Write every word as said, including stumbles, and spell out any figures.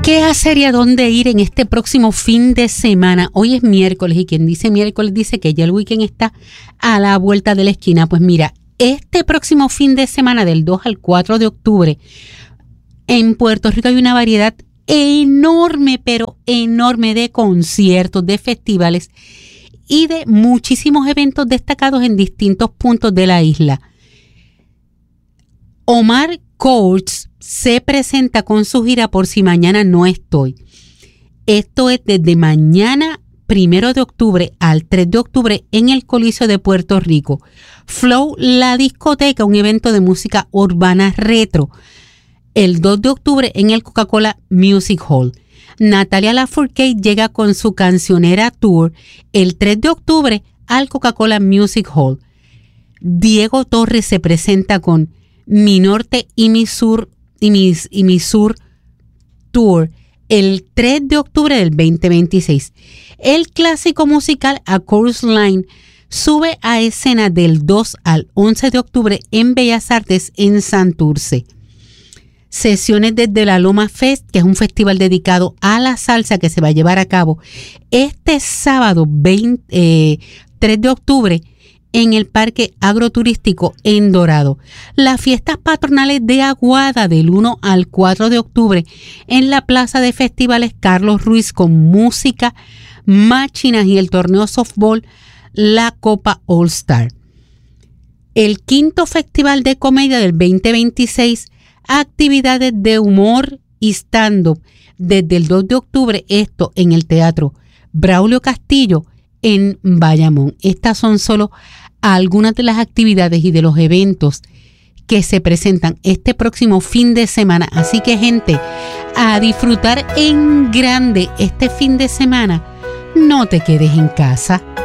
¿Qué hacer y a dónde ir en este próximo fin de semana? Hoy es miércoles y quien dice miércoles dice que ya el weekend está a la vuelta de la esquina. Pues mira, este próximo fin de semana del dos al cuatro de octubre en Puerto Rico hay una variedad enorme, pero enorme de conciertos, de festivales y de muchísimos eventos destacados en distintos puntos de la isla. Omar Courtz se presenta con su gira Por Si Mañana No Estoy. Esto es desde mañana, primero de octubre al tres de octubre en el Coliseo de Puerto Rico. Flow, la discoteca, un evento de música urbana retro. El dos de octubre en el Coca-Cola Music Hall. Natalia Lafourcade llega con su cancionera tour el tres de octubre al Coca-Cola Music Hall. Diego Torres se presenta con Mi Norte y Mi Sur y mi, y mi Sur Tour el tres de octubre del veinte veintiséis. El clásico musical A Chorus Line sube a escena del dos al once de octubre en Bellas Artes en Santurce. Sesiones desde la Loma Fest, que es un festival dedicado a la salsa que se va a llevar a cabo este sábado veinte, eh, tres de octubre en el Parque Agroturístico en Dorado. Las fiestas patronales de Aguada del uno al cuatro de octubre en la Plaza de Festivales Carlos Ruiz con música, máquinas y el torneo softball, la Copa All Star. El quinto Festival de Comedia del veinte veintiséis, actividades de humor y stand-up desde el dos de octubre, esto en el Teatro Braulio Castillo en Bayamón. Estas son solo algunas de las actividades y de los eventos que se presentan este próximo fin de semana. Así que, gente, a disfrutar en grande este fin de semana. No te quedes en casa.